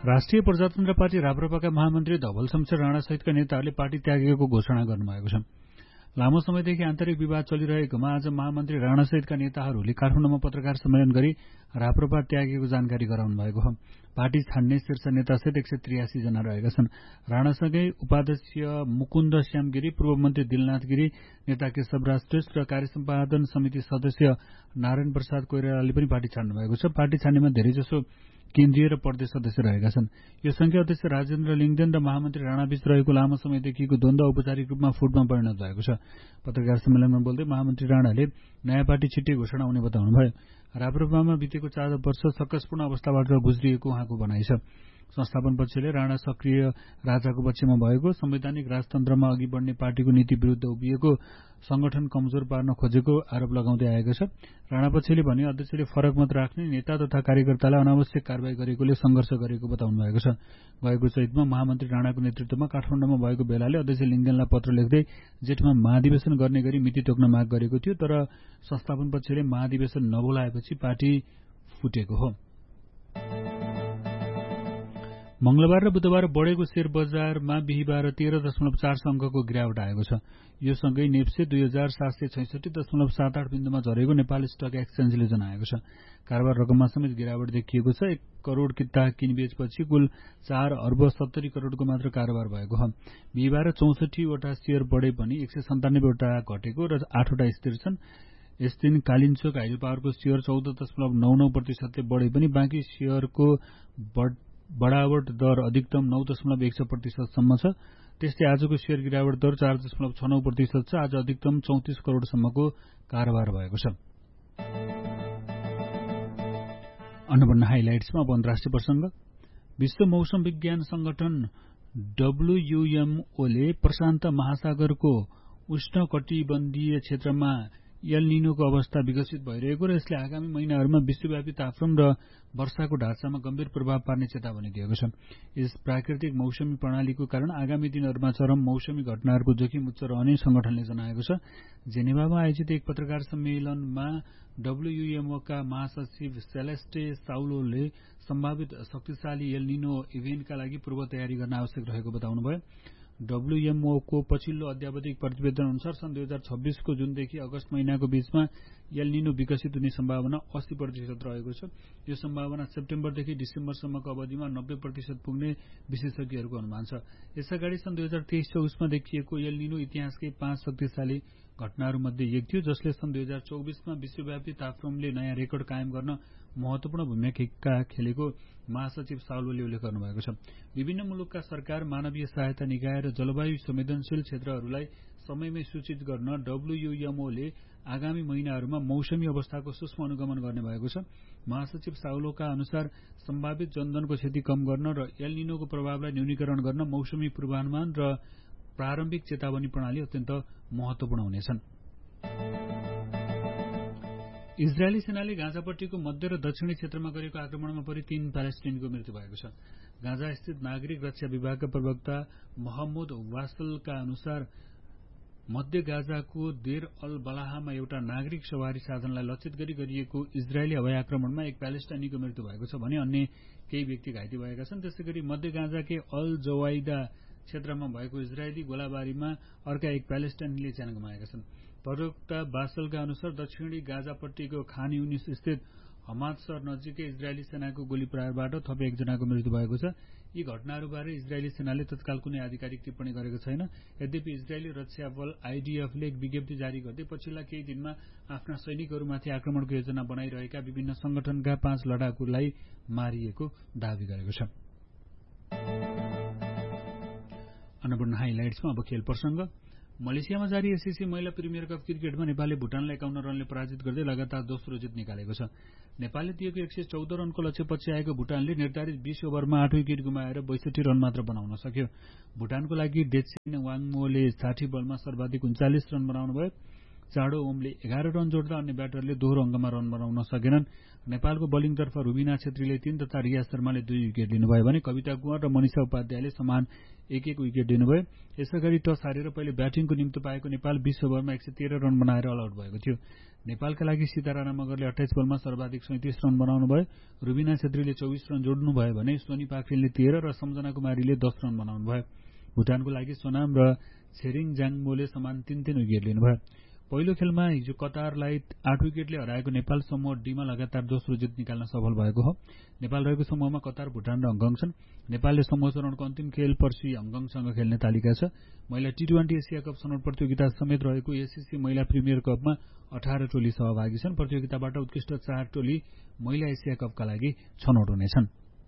राष्ट्रिय प्रजातन्त्र पार्टी राप्रपाका महामन्त्री धवल शमशेर राणा सहितका नेताहरूले पार्टी त्यागेको घोषणा गर्नुभएको छ। लामो समयदेखि आन्तरिक विवाद चलिरहेकोमा आज महामन्त्री राणा सहितका नेताहरूले काठमाडौँमा पत्रकार सम्मेलन गरी राप्रपा त्यागेको जानकारी गराउनु भएको हो। पार्टी छान्ने शीर्ष नेतासहित 183 जना रहेका छन्। राणासँगै उपाध्यक्ष मुकुन्द श्याम गिरी, पूर्व मन्त्री दिलनाथ गिरी, नेता केशवराज श्रेष्ठ र कार्यसम्पादन समिति सदस्य नारायण प्रसाद कोइरालाले पनि पार्टी छाड्नु भएको छ। पार्टी छान्नेमा धेरैजसो केन्द्रीय र प्रदेश सदस्य रहेका छन्। यो संघीय अध्यक्ष राजेन्द्र लिङदेन र महामन्त्री राणाबीच रहेको लामो समयदेखिको द्वन्द्व औपचारिक रूपमा फुटमा परिणत भएको छ। पत्रकार सम्मेलनमा बोल्दै महामन्त्री राणाले नयाँ पार्टी छिट्टै घोषणा हुने बताउनुभयो। राप्रपामा बितेको 4 वर्ष सकसपूर्ण अवस्थाबाट गुज्रिएको उहाँको भनाइ छ। संस्थापन पक्षले राणा सक्रिय राजाको पक्षमा भएको, संवैधानिक राजतन्त्रमा अघि बढ्ने पार्टीको नीति विरूद्ध उभिएको, संगठन कमजोर पार्न खोजेको आरोप लगाउँदै आएको छ। राणा पक्षले भने अध्यक्षले फरक मत राख्ने नेता तथा कार्यकर्तालाई अनावश्यक कारवाही गरेकोले संघर्ष गरेको बताउनु भएको छ। गएको चैतमा महामन्त्री राणाको नेतृत्वमा काठमाडौँमा भएको भेलाले अध्यक्ष लिङदेनलाई पत्र लेख्दै जेठमा महाधिवेशन गर्ने गरी मिति तोक्न माग गरेको थियो, तर संस्थापन पक्षले महाधिवेशन नबोलाएपछि पार्टी फुटेको हो। मंगलबार र बुधबार बढेको शेयर बजारमा बिहीबार 13.4 अंकको गिरावट आएको छ। यो सँगै नेप्से 2766.78 बिन्दुमा झरेको नेपाल स्टक एक्सचेन्जले जनाएको छ। कारोबार रकममा समेत गिरावट देखिएको छ। 1 करोड़ किता किनबेचपछि कुल 4 अर्ब 70 करोड़को मात्र कारोबार भएको हो। बिहीबार 64 वटा शेयर बढे पनि 197 वटा घटेको र 8 वटा स्थिर छन्। यस दिन कालिन्चोक हाइड्रो पावरको शेयर 14.99% बढे पनि बाँकी शेयरको बढावट दर अधिकतम 9.1% सम्म छ। त्यस्तै आजको शेयर गिरावट दर 4.69% छ। आज अधिकतम 34 करोड़सम्मको कारोबार भएको छ। अन्नपूर्ण हाइलाइट्समा अब अन्तर्राष्ट्रिय प्रसंग। विश्व मौसम विज्ञान संगठन WMOले प्रशान्त महासागरको उष्णकटिबन्धीय क्षेत्रमा एल निनोको अवस्था विकसित भइरहेको र यसले आगामी महिनाहरूमा विश्वव्यापी तापक्रम र वर्षाको ढाँचामा गम्भीर प्रभाव पार्ने चेतावनी दिएको छ। यस प्राकृतिक मौसमी प्रणालीको कारण आगामी दिनहरूमा चरम मौसमी घटनाहरूको जोखिम उच्च रहने संगठनले जनाएको छ। जेनेभामा आयोजित एक पत्रकार सम्मेलनमा WMOका महासचिव सेलेस्टे साउलोले सम्भावित शक्तिशाली एल निनो इभेन्टका लागि पूर्व तयारी गर्न आवश्यक रहेको बताउनुभयो। WMOको पछिल्लो अद्यावधिक प्रतिवेदन अनुसार सन् 2026 को जुनदेखि अगस्त महिनाको बीचमा एल निनो विकसित हुने सम्भावना 80% रहेको छ। यो सम्भावना सेप्टेम्बरदेखि डिसेम्बरसम्मको अवधिमा 90% पुग्ने विशेषज्ञहरूको अनुमान छ। यसअगाडि सन् 2023-24 मा देखिएको एल निनो इतिहासकै 5 शक्तिशाली घटनाहरूमध्ये एक थियो, जसले सन् 2024 मा विश्वव्यापी तापक्रमले नयाँ रेकर्ड कायम गर्न महत्वपूर्ण भूमिका खेलेको महासचिव साउलोले उल्लेख गर्नुभएको छ। विभिन्न मुलुकका सरकार, मानवीय सहायता निकाय र जलवायु संवेदनशील क्षेत्रहरूलाई समयमै सूचित गर्न WMOले आगामी महिनाहरूमा मौसमी अवस्थाको सूक्ष्म अनुगमन गर्ने भएको छ। महासचिव साउलोका अनुसार सम्भावित जनधनको क्षति कम गर्न र एल निनोको प्रभावलाई न्यूनीकरण गर्न मौसमी पूर्वानुमान र प्रारम्भिक चेतावनी प्रणाली अत्यन्त महत्वपूर्ण हुनेछन्। इजरायली सेनाले गाजापट्टीको मध्य र दक्षिणी क्षेत्रमा गरेको आक्रमणमा परि 3 प्यालेस्टाइनको मृत्यु भएको छ। गाजा स्थित नागरिक रक्षा विभागका प्रवक्ता महम्मद वासलका अनुसार मध्य गाजाको देर अल बलाहमा एउटा नागरिक सवारी साधनलाई लक्षित गरी गरिएको इजरायली हवाई आक्रमणमा एक प्यालेस्टाइनीको मृत्यु भएको छ भने अन्य केही व्यक्ति घाइते भएका छन्। त्यसैगरी मध्य गाजाकै अल जवाइदा क्षेत्रमा भएको इजरायली गोलाबारीमा अर्का एक प्यालेस्टाइनीले ज्यान गुमाएका छन्। प्रवक्ता बासलका अनुसार दक्षिणी गाजापट्टीको खान युनिस स्थित हमाद शहर नजिकै इजरायली सेनाको गोली प्रहारबाट थप 1 जनाको मृत्यु भएको छ। यी घटनाहरूबारे इजरायली सेनाले तत्काल कुनै आधिकारिक टिप्पणी गरेको छैन। यद्यपि इजरायली रक्षा बल IDFले एक विज्ञप्ति जारी गर्दै पछिल्ला केही दिनमा आफ्ना सैनिकहरूमाथि आक्रमणको योजना बनाइरहेका विभिन्न संगठनका 5 लडाकुलाई मारिएको दावी गरेको छ। अन्नपूर्ण हाइलाइट्समा अब खेल प्रसंग। मलेसियामा जारी एससीसी महिला प्रिमियर कप क्रिकेटमा नेपालले भुटानलाई 51 रनले पराजित गर्दै लगातार दोस्रो जित निकालेको छ। नेपालले दिएको 114 रनको लक्ष्यपछि आएको भुटानले निर्धारित 20 ओभरमा 8 विकेट गुमाएर 62 रन मात्र बनाउन सक्यो। भुटानको लागि डेचिन वाङमोले 60 बलमा सर्वाधिक 39 रन बनाउनुभयो। चाडो ओमले 11 रन जोड्दा अन्य ब्याटरले दोहोरो अङ्कमा रन बनाउन सकेनन्। नेपालको बलिङतर्फ रुबिना छेत्रीले 3 तथा रिया शर्माले 2 विकेट लिनुभयो भने कविता कुँवर र मनिषा उपाध्यायले समान 1-1 विकेट लिनुभयो। यसअघि टस हारेर पहिले ब्याटिङको निम्तो पाएको नेपाल 20 ओभरमा 113 रन बनाएर अल आउट भएको थियो। नेपालका लागि सीता राणा मगरले 28 बलमा सर्वाधिक 37 रन बनाउनुभयो। रुबिना छेत्रीले 24 रन जोड्नुभयो भने सोनी पाखरिनले 13 र सम्झना कुमारीले 10 रन बनाउनुभयो। भुटानको लागि सोनाम र छेरिङ ज्याङमोले समान 3-3 विकेट लिनुभयो। पहिलो खेलमा हिजो कतारलाई 8 विकेटले हराएको नेपाल समूह डीमा लगातार दोस्रो जित निकाल्न सफल भएको हो। नेपाल रहेको समूहमा कतार, भुटान र हङकङ छन्। नेपालले समूह चरणको अन्तिम खेल पर्सि हङकङसँग खेल्ने तालिका छ। महिला टी20 एसिया कप छनौट प्रतियोगिता समेत रहेको एसिसी महिला प्रिमियर कपमा 18 टोली सहभागी छन्। प्रतियोगिताबाट उत्कृष्ट 4 टोली महिला एसिया कपका लागि छनौट हुनेछन्।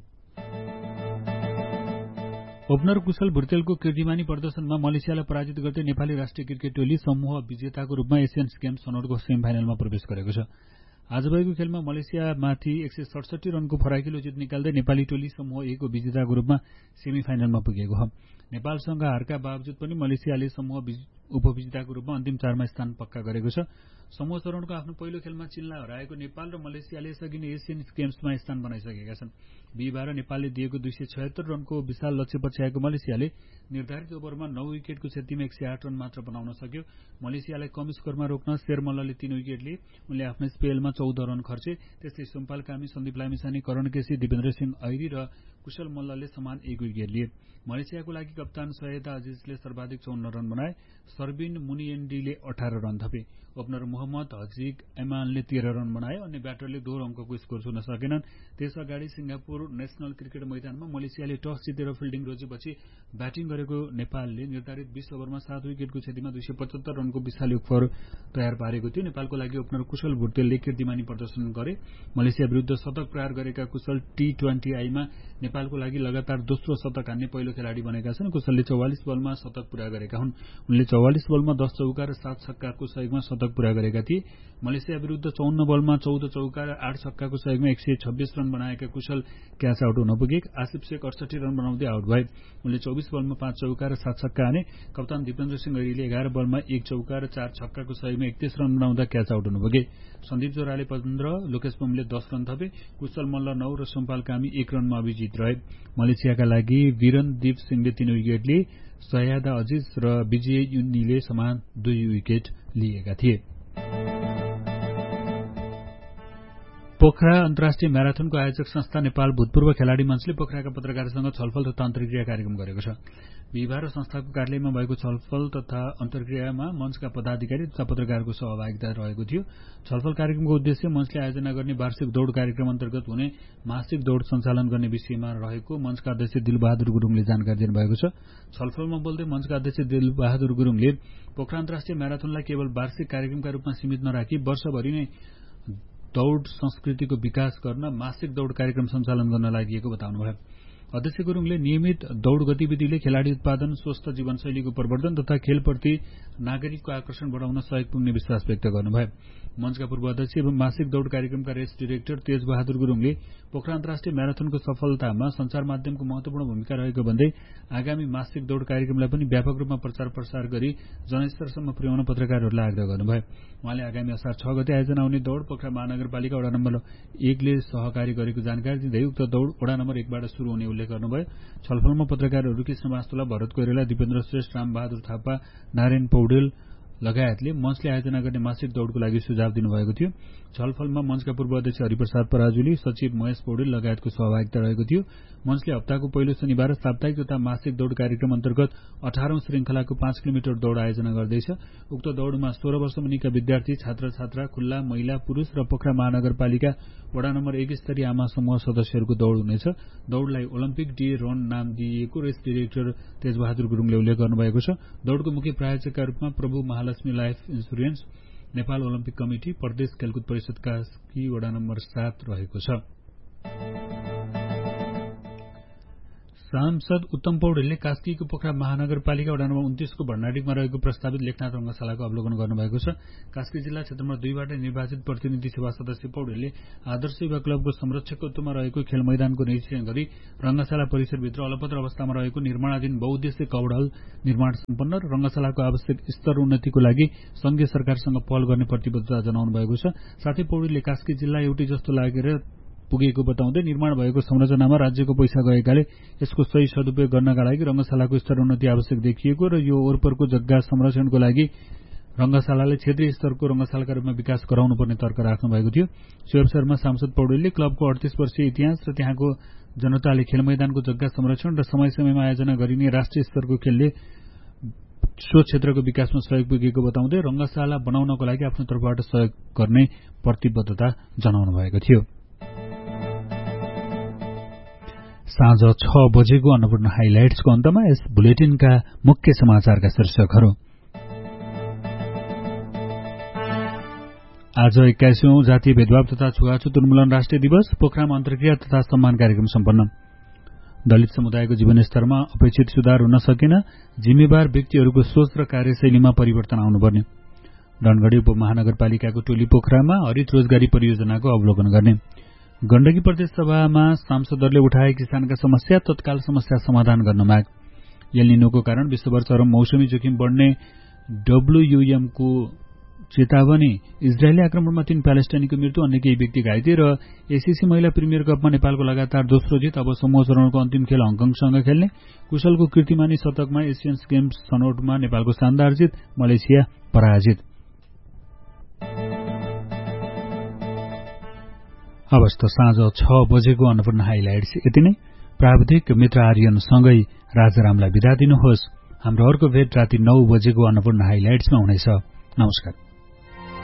ओपनर कुशल भुर्तेलको कीर्तिमानी प्रदर्शनमा मलेसियालाई पराजित गर्दै नेपाली राष्ट्रिय क्रिकेट टोली समूह विजेताको रूपमा एसियन गेम्स छनौटको सेमिफाइनलमा प्रवेश गरेको छ। आज भएको खेलमा मलेसियामाथि 167 रनको फराकिलो जित निकाल्दै नेपाली टोली समूह A को विजेताको रूपमा सेमिफाइनलमा पुगेको हो। नेपालसँग हारका बावजुद पनि मलेसियाले समूह उपविजेताको रूपमा अन्तिम 4 मा स्थान पक्का गरेको छ। समूह चरणको आफ्नो पहिलो खेलमा चीनलाई हराएको नेपाल र मलेसियाले यसअघि नै एसियन गेम्समा स्थान बनाइसकेका छन्। बिहिबार नेपालले दिएको 276 रनको विशाल लक्ष्य पछ्याएको मलेसियाले निर्धारित ओभरमा 9 विकेटको क्षतिमा 108 रन मात्र बनाउन सक्यो। मलेसियालाई कम स्कोरमा रोक्न शेर मल्लले 3 विकेट लिए। उनले आफ्नो स्पेलमा 14 रन खर्चे। त्यस्तै सोमपाल कामी, सन्दीप लामिछाने, करण केसी, दिपेन्द्र सिंह ऐरी र कुशल मल्लले समान 1 विकेट लिए। मलेसियाको लागि कप्तान सैयदा अजिजले सर्वाधिक 54 रन बनाए। सर्बिन मुनिएन्डीले 18 रन थपे। ओपनर मोहम्मद हजिक एमानले 13 रन बनाए। अन्य ब्याटरले दोहोरो अङ्कको स्कोर छुन सकेनन्। त्यस अगाडि सिंगापुर नेशनल क्रिकेट मैदानमा मलेसियाले टस जितेर फिल्डिङ रोजेपछि ब्याटिङ गरेको नेपालले निर्धारित 20 ओभरमा 7 विकेटको क्षतिमा 275 रनको विशाल योगफोर तयार पारेको थियो। नेपालको लागि ओपनर कुशल भुर्तेलले कीर्तिमानी प्रदर्शन गरे। मलेसिया विरुद्ध शतक प्रहार गरेका कुशल टी20 मा नेपालको लागि लगातार दोस्रो शतक हान्ने पहिलो खेलाडी बनेका छन्। कुशलले 44 बलमा शतक पूरा गरेका हुन्। उनले 44 बलमा 10 चौका र 7 छक्काको सहयोगमा शतक पूरा गरेका थिए। मलेसिया विरुद्ध 54 बलमा 14 चौका र 8 छक्काको सहयोगमा 126 रन बनाएका कुशल क्याच आउट हुन पुगे। आसिफ शेख 68 रन बनाउँदै आउट भए। उनले 24 बलमा 5 चौका र 7 छक्का हाने। कप्तान दिपेन्द्र सिंह ऐरीले 11 बलमा 1 चौका र 4 छक्काको सहयोगमा 31 रन बनाउँदा क्याच आउट हुन पुगे। सन्दीप जोराले 15, लोकेश पमले 10 रन थपे। कुशल मल्ल 9 र सोमपाल कामी 1 रनमा अभिजित रहे। मलेसियाका लागि वीरनदीप सिंहले 3 विकेट लिए। सयादा अजिज र विजय युन्नीले समान 2 विकेट लिएका थिए। पोखरा अन्तर्राष्ट्रिय म्याराथनको आयोजक संस्था नेपाल भूतपूर्व खेलाडी मञ्चले पोखराका पत्रकारसँग छलफल तथा अन्तर्क्रिया कार्यक्रम गरेको छ। बिहिबार संस्थाको कार्यालयमा भएको छलफल तथा अन्तर्क्रियामा मञ्चका पदाधिकारी तथा पत्रकारको सहभागिता रहेको थियो। छलफल कार्यक्रमको उद्देश्य मञ्चले आयोजना गर्ने वार्षिक दौड़ कार्यक्रम अन्तर्गत हुने मासिक दौड़ सञ्चालन गर्ने विषयमा रहेको मञ्चका अध्यक्ष दिलबहादुर गुरुङले जानकारी दिनुभएको छ। छलफलमा बोल्दै मञ्चका अध्यक्ष दिलबहादुर गुरुङले पोखरा अन्तर्राष्ट्रिय म्याराथनलाई केवल वार्षिक कार्यक्रमका रूपमा सीमित नराखी वर्षभरि नै दौड़ संस्कृतिको विकास गर्न मासिक दौड़ कार्यक्रम सञ्चालन गर्न लागि बताउनुभयो। अध्यक्ष गुरुङले नियमित दौड़ गतिविधिले खेलाडी उत्पादन, स्वस्थ जीवनशैलीको प्रवर्धन तथा खेलप्रति नागरिकको आकर्षण बढाउन सहयोग पुग्ने विश्वास व्यक्त गर्नुभयो। मञ्चका पूर्व अध्यक्ष एवं मासिक दौड़ कार्यक्रमका रेस डिरेक्टर तेज बहादुर गुरुङले पोखरा अन्तर्राष्ट्रिय म्याराथनको सफलतामा सञ्चार माध्यमको महत्वपूर्ण भूमिका रहेको भन्दै आगामी मासिक दौड़ कार्यक्रमलाई पनि व्यापक रूपमा प्रचार प्रसार गरी जनस्तरसम्म पुर्याउन पत्रकारहरूलाई आग्रह गर्नुभयो। उहाँले आगामी असार 6 गते आयोजना हुने दौड़ पोखरा महानगरपालिका वडा नम्बर 1 ले सहकारी गरेको जानकारी दिँदै उक्त दौड़ वडा नम्बर 1 बाट शुरू हुने उल्लेख गर्नुभयो। छलफलमा पत्रकारहरू कृष्ण वास्तुला, भरत कोइराला, दिपेन्द्र श्रेष्ठ, रामबहादुर थापा, नारायण पौडेल लगायतले मञ्चले आयोजना गर्ने मासिक दौड़को लागि सुझाव दिनुभएको थियो। छलफलमा मञ्चका पूर्व अध्यक्ष हरिप्रसाद पराजुली, सचिव महेश पौडेल लगायतको सहभागिता रहेको थियो। मञ्चले हप्ताको पहिलो शनिबार साप्ताहिक तथा मासिक दौड़ कार्यक्रम अन्तर्गत 18औं श्रृंखलाको 5 किलोमिटर दौड़ आयोजना गर्दैछ। उक्त दौड़मा 16 वर्ष मुनिका विद्यार्थी, छात्र छात्रा, खुल्ला, महिला, पुरूष र पोखरा महानगरपालिका वडा नम्बर 1 स्तरीय आमा समूह सदस्यहरूको दौड़ हुनेछ। दौड़लाई ओलम्पिक डे रन नाम दिइएको रेस डिरेक्टर तेजबहादुर गुरुङले उल्लेख गर्नुभएको छ। दौड़को मुख्य प्रायोजकका रूपमा प्रभु Mahalakshmi life insurance, Nepal Olympic committee, प्रदेश खेलकुद परिषद कास्की वडा नम्बर 7 रहेको छ। सांसद उत्तम पौडेलले कास्कीको पोखरा महानगरपालिका वडा नम्बर 29 को भण्डारीमा रहेको प्रस्तावित लेखनाथ रंगशालाको अवलोकन गर्नुभएको छ। कास्की जिल्ला क्षेत्रमा 2 बाट निर्वाचित प्रतिनिधि सभा सदस्य पौडेलले आदर्श युवा क्लबको संरक्षकत्वमा रहेको खेल मैदानको निरीक्षण गरी रंगशाला परिसरभित्र अलपत्र अवस्थामा रहेको निर्माणाधीन बहुउद्देश्य कवड हल निर्माण सम्पन्न र रंगशालाको आवश्यक स्तर उन्नतिको लागि संघीय सरकारसँग पहल गर्ने प्रतिबद्धता जनाउनु भएको छ। साथै पौडेलले कास्की जिल्ला एउटै जस्तो लागेर पुगेको बताउँदै निर्माण भएको संरचनामा राज्यको पैसा गएकाले यसको सही सदुपयोग गर्नका लागि रंगशालाको स्तर उन्नति आवश्यक देखिएको र यो ओरपरको जग्गा संरक्षणको लागि रंगशालाले क्षेत्रीय स्तरको रंगशालाका रूपमा विकास गराउनुपर्ने तर्क राख्नु भएको थियो। सो अवसरमा सांसद पौडेलले क्लबको 38 वर्षीय इतिहास र त्यहाँको जनताले खेल मैदानको जग्गा संरक्षण र समय समयमा आयोजना गरिने राष्ट्रिय स्तरको खेलले सो क्षेत्रको विकासमा सहयोग पुगेको बताउँदै रंगशाला बनाउनको लागि आफ्नो तर्फबाट सहयोग गर्ने प्रतिबद्धता जनाउनु भएको थियो। साँझ 6 बजेको अन्नपूर्ण हाइलाइट्सको अन्तमा यस बुलेटिनका मुख्य समाचारका शीर्षकहरू। आज 21औं जातीय भेदभाव तथा छुवाछुत उन्मूलन राष्ट्रिय दिवस। पोखरामा अन्तर्क्रिया तथा सम्मान कार्यक्रम सम्पन्न। दलित समुदायको जीवनस्तरमा अपेक्षित सुधार हुन सकेन, जिम्मेवार व्यक्तिहरूको सोच र कार्यशैलीमा परिवर्तन आउनुपर्ने। डनगढी उपमहानगरपालिकाको टोली पोखरामा हरित रोजगारी परियोजनाको अवलोकन गर्ने। गण्डकी प्रदेश सभामा सांसदहरूले उठाए किसानका समस्या, तत्काल समस्या समाधान गर्न माग। एल निनोको कारण विश्वभर चरम मौसमी जोखिम बढ्ने WUM को चेतावनी। इजरायली आक्रमणमा 3 प्यालेस्टाइनीको मृत्यु, अन्य केही व्यक्ति घाइते र ACC महिला प्रिमियर कपमा नेपालको लगातार दोस्रो जित। अब समूह चरणको अन्तिम खेल हङकङसँग खेल्ने। कुशलको कीर्तिमानी शतकमा एसियन्स गेम्स छनौटमा नेपालको शानदार जित, मलेसिया पराजित। अवस्था साँझ 6 बजेको अन्नपूर्ण हाइलाइट्स यति नै। प्राविधिक मित्र आर्यनसँगै राजारामलाई बिदा दिनुहोस्। हाम्रो अर्को भेट राति 9 बजेको अन्नपूर्ण हाइलाइट्समा हुनेछ। नमस्कार।